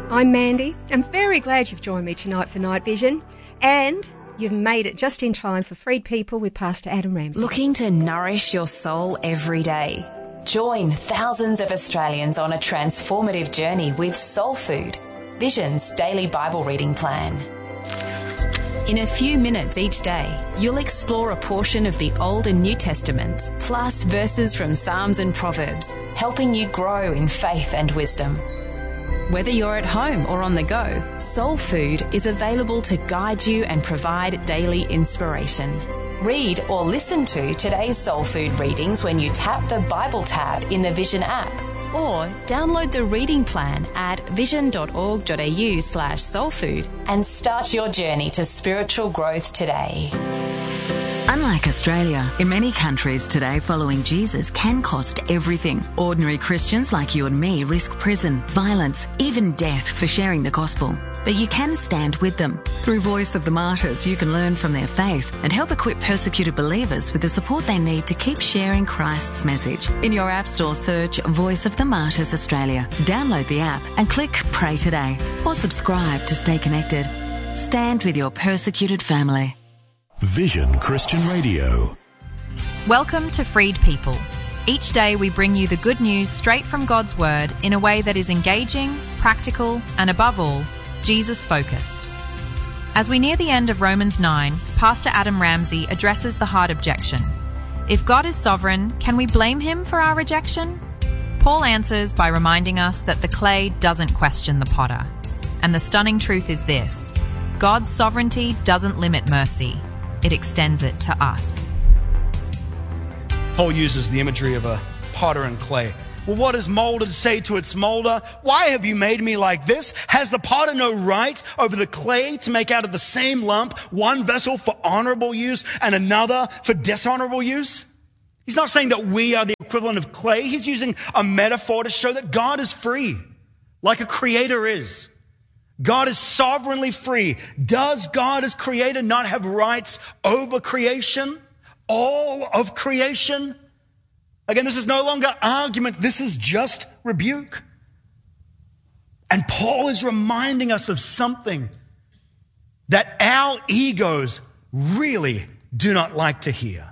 I'm Mandy. I'm very glad you've joined me tonight for Night Vision, and you've made it just in time for Freed People with Pastor Adam Ramsey. Looking to nourish your soul every day? Join thousands of Australians on a transformative journey with Soul Food, Vision's daily Bible reading plan. In a few minutes each day, you'll explore a portion of the Old and New Testaments, plus verses from Psalms and Proverbs, helping you grow in faith and wisdom. Whether you're at home or on the go, Soul Food is available to guide you and provide daily inspiration. Read or listen to today's Soul Food readings when you tap the Bible tab in the Vision app, or download the reading plan at vision.org.au/soulfood and start your journey to spiritual growth today. Unlike Australia, in many countries today, following Jesus can cost everything. Ordinary Christians like you and me risk prison, violence, even death for sharing the gospel. But you can stand with them. Through Voice of the Martyrs, you can learn from their faith and help equip persecuted believers with the support they need to keep sharing Christ's message. In your App Store, search Voice of the Martyrs Australia. Download the app and click Pray Today, or subscribe to stay connected. Stand with your persecuted family. Vision Christian Radio. Welcome to Freed People. Each day we bring you the good news straight from God's Word in a way that is engaging, practical, and above all, Jesus-focused. As we near the end of Romans 9, Pastor Adam Ramsey addresses the hard objection. If God is sovereign, can we blame him for our rejection? Paul answers by reminding us that the clay doesn't question the potter. And the stunning truth is this: God's sovereignty doesn't limit mercy. It extends it to us. Paul uses the imagery of a potter and clay. Well, what does molder say to its molder? Why have you made me like this? Has the potter no right over the clay to make out of the same lump one vessel for honorable use and another for dishonorable use? He's not saying that we are the equivalent of clay. He's using a metaphor to show that God is free, like a creator is. God is sovereignly free. Does God as creator not have rights over creation? All of creation? Again, this is no longer argument. This is just rebuke. And Paul is reminding us of something that our egos really do not like to hear.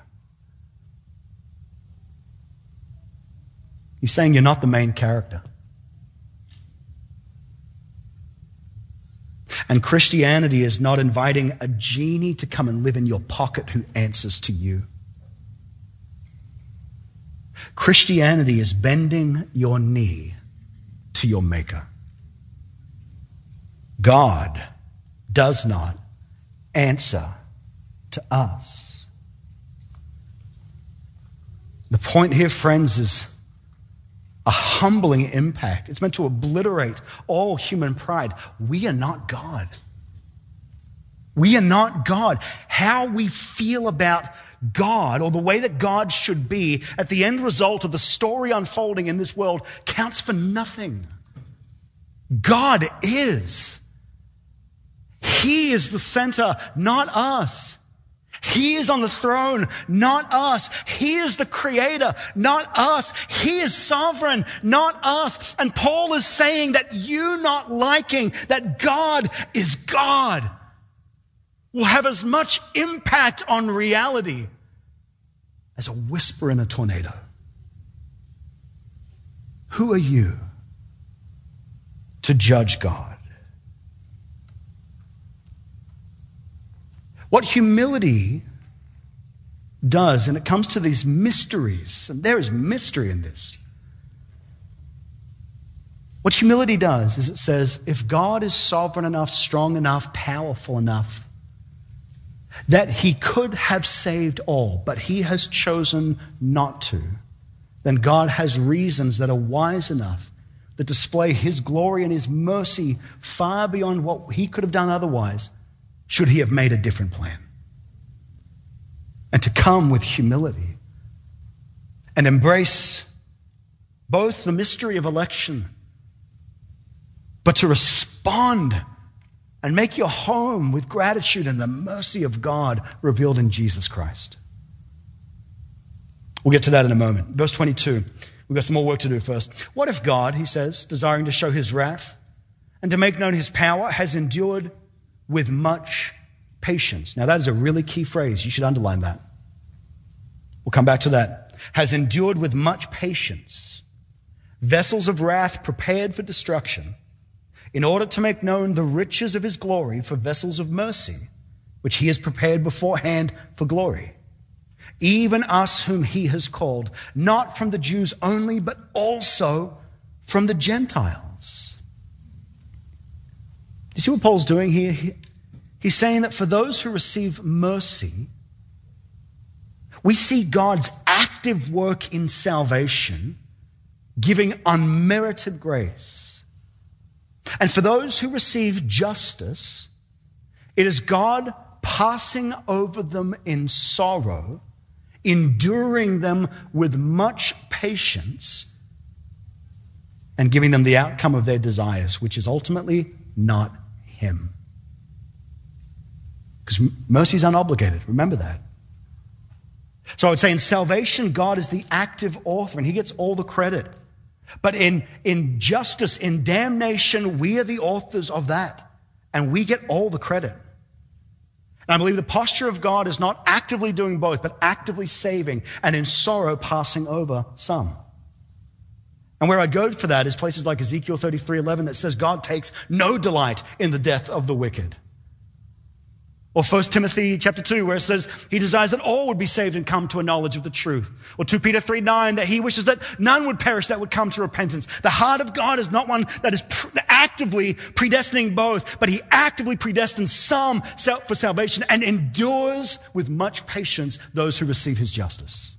He's saying you're not the main character. And Christianity is not inviting a genie to come and live in your pocket who answers to you. Christianity is bending your knee to your Maker. God does not answer to us. The point here, friends, is a humbling impact. It's meant to obliterate all human pride. We are not God. We are not God. How we feel about God, or the way that God should be, at the end result of the story unfolding in this world counts for nothing. God is. He is the center, not us. He is on the throne, not us. He is the creator, not us. He is sovereign, not us. And Paul is saying that you not liking that God is God will have as much impact on reality as a whisper in a tornado. Who are you to judge God? What humility does, and it comes to these mysteries, and there is mystery in this. What humility does is it says, if God is sovereign enough, strong enough, powerful enough, that he could have saved all, but he has chosen not to, then God has reasons that are wise enough that display his glory and his mercy far beyond what he could have done otherwise, should he have made a different plan. And to come with humility and embrace both the mystery of election, but to respond and make your home with gratitude and the mercy of God revealed in Jesus Christ. We'll get to that in a moment. Verse 22, we've got some more work to do first. What if God, he says, desiring to show his wrath and to make known his power, has endured with much patience. Now that is a really key phrase. You should underline that. We'll come back to that. Has endured with much patience vessels of wrath prepared for destruction, in order to make known the riches of his glory for vessels of mercy, which he has prepared beforehand for glory. Even us whom he has called, not from the Jews only, but also from the Gentiles. You see what Paul's doing here? He's saying that for those who receive mercy, we see God's active work in salvation, giving unmerited grace. And for those who receive justice, it is God passing over them in sorrow, enduring them with much patience, and giving them the outcome of their desires, which is ultimately not him. Because mercy is unobligated. Remember that. So I would say in salvation, God is the active author, and he gets all the credit. But in justice, in damnation, we are the authors of that, and we get all the credit. And I believe the posture of God is not actively doing both, but actively saving and in sorrow passing over some. And where I go for that is places like Ezekiel 33:11 that says God takes no delight in the death of the wicked. Or 1 Timothy chapter 2, where it says he desires that all would be saved and come to a knowledge of the truth. Or 2 Peter 3:9, that he wishes that none would perish, that would come to repentance. The heart of God is not one that is actively predestining both, but he actively predestines some for salvation and endures with much patience those who receive his justice.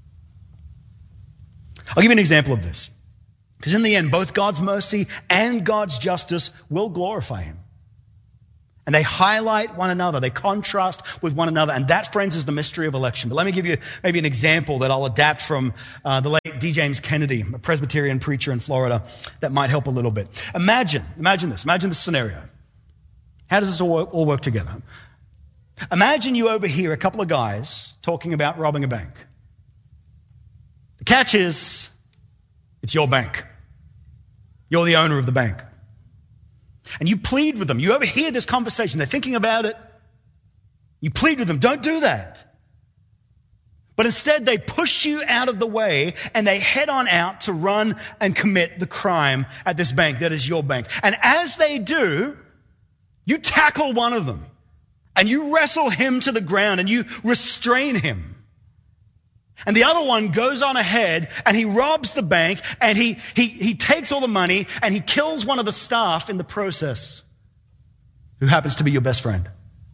I'll give you an example of this. Because in the end, both God's mercy and God's justice will glorify him. And they highlight one another. They contrast with one another. And that, friends, is the mystery of election. But let me give you maybe an example that I'll adapt from the late D. James Kennedy, a Presbyterian preacher in Florida, that might help a little bit. Imagine this scenario. How does this all work together? Imagine you overhear a couple of guys talking about robbing a bank. The catch is, it's your bank. You're the owner of the bank. And you plead with them. You overhear this conversation. They're thinking about it. You plead with them. Don't do that. But instead, they push you out of the way and they head on out to run and commit the crime at this bank that is your bank. And as they do, you tackle one of them and you wrestle him to the ground and you restrain him. And the other one goes on ahead and he robs the bank and he takes all the money and he kills one of the staff in the process, who happens to be your best friend.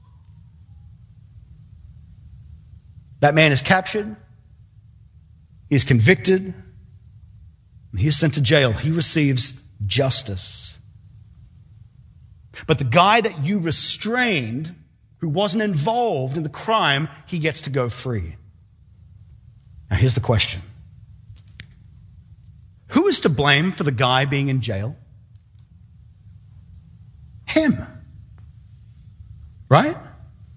That man is captured, he's convicted, and he's sent to jail. He receives justice. But the guy that you restrained, who wasn't involved in the crime, he gets to go free. Now, here's the question. Who is to blame for the guy being in jail? Him. Right?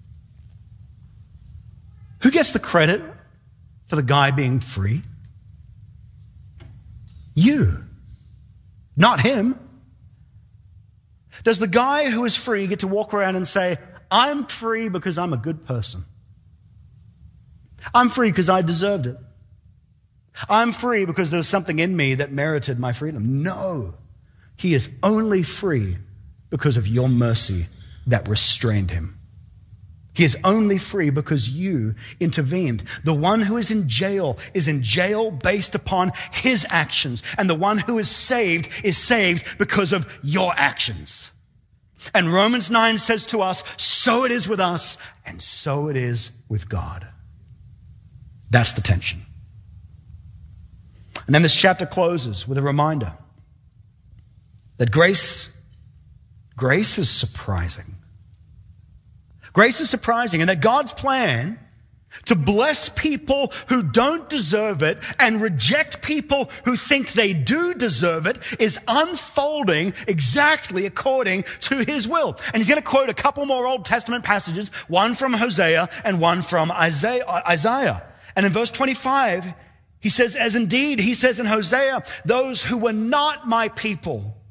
Who gets the credit for the guy being free? You. Not him. Does the guy who is free get to walk around and say, I'm free because I'm a good person? I'm free because I deserved it. I'm free because there was something in me that merited my freedom. No. He is only free because of your mercy that restrained him. He is only free because you intervened. The one who is in jail based upon his actions. And the one who is saved because of your actions. And Romans 9 says to us, so it is with us and so it is with God. That's the tension. And then this chapter closes with a reminder that grace is surprising. Grace is surprising, and that God's plan to bless people who don't deserve it and reject people who think they do deserve it is unfolding exactly according to his will. And he's going to quote a couple more Old Testament passages, one from Hosea and one from Isaiah. And in verse 25, he says, as indeed, he says in Hosea, those who were not my people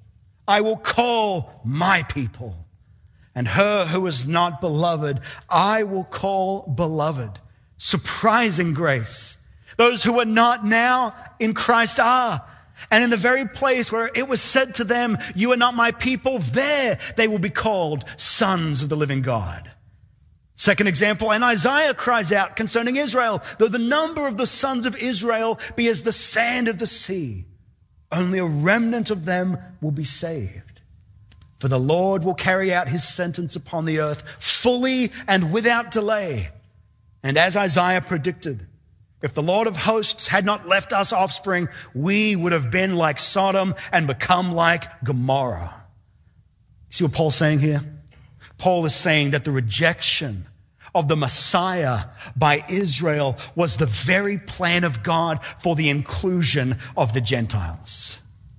I will call my people. And her who is not beloved, I will call beloved. Surprising grace. Those who are not now in Christ are. And in the very place where it was said to them, you are not my people, there they will be called sons of the living God. Second example, and Isaiah cries out concerning Israel, though the number of the sons of Israel be as the sand of the sea, only a remnant of them will be saved. For the Lord will carry out his sentence upon the earth fully and without delay. And as Isaiah predicted, if the Lord of hosts had not left us offspring, we would have been like Sodom and become like Gomorrah. See what Paul's saying here? Paul is saying that the rejection of the Messiah by Israel was the very plan of God for the inclusion of the Gentiles.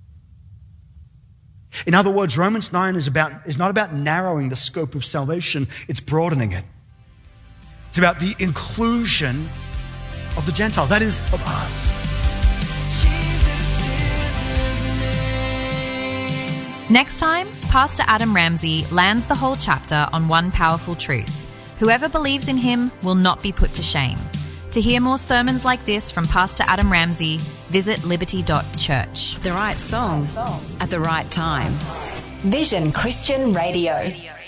In other words, Romans 9 is not about narrowing the scope of salvation, it's broadening it. It's about the inclusion of the Gentiles, that is, of us. Next time, Pastor Adam Ramsey lands the whole chapter on one powerful truth. Whoever believes in him will not be put to shame. To hear more sermons like this from Pastor Adam Ramsey, visit liberty.church. The right song at the right time. Vision Christian Radio.